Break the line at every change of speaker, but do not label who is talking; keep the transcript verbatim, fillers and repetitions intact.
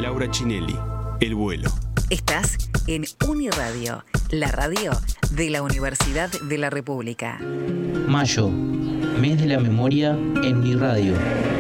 Laura Chinelli, El vuelo.
Estás en Uniradio, la radio de la Universidad de la República.
Mayo, mes de la memoria en mi radio.